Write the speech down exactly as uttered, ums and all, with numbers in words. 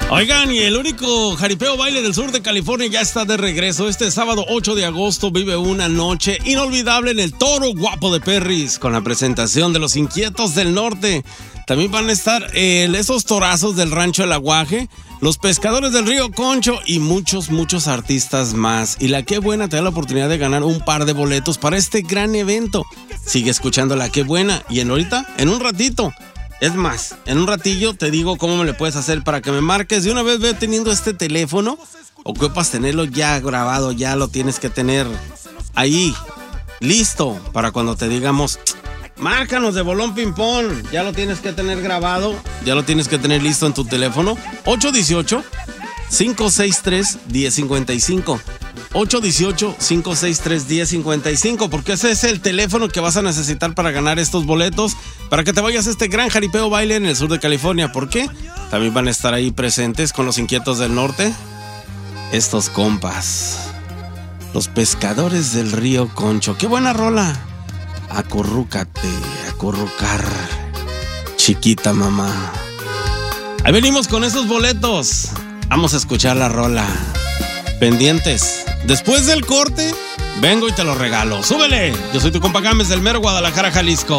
Oigan, y el único jaripeo baile del sur de California ya está de regreso. Este sábado ocho de agosto vive una noche inolvidable en el Toro Guapo de Perris con la presentación de Los Inquietos del Norte. También van a estar eh, esos torazos del Rancho El Aguaje, los pescadores del Río Concho y muchos, muchos artistas más. Y La Qué Buena te da la oportunidad de ganar un par de boletos para este gran evento. Sigue escuchando La Qué Buena y en ahorita, en un ratito, es más, en un ratillo te digo cómo me le puedes hacer para que me marques. De una vez ve teniendo este teléfono, ocupas tenerlo ya grabado, ya lo tienes que tener ahí, listo, para cuando te digamos, márcanos de Bolón Ping Pong, ya lo tienes que tener grabado, ya lo tienes que tener listo en tu teléfono. ocho uno ocho, cinco seis tres, uno cero cinco cinco. ocho uno ocho, cinco seis tres, uno cero cinco cinco, porque ese es el teléfono que vas a necesitar para ganar estos boletos, para que te vayas a este gran jaripeo baile en el sur de California. ¿Por qué? También van a estar ahí presentes con Los Inquietos del Norte, estos compas, los pescadores del Río Concho. ¡Qué buena rola! Acurrúcate, acurrucar, chiquita mamá. Ahí venimos con esos boletos. Vamos a escuchar la rola. Pendientes. Después del corte, vengo y te lo regalo. ¡Súbele! Yo soy tu compa Gámez del mero Guadalajara, Jalisco.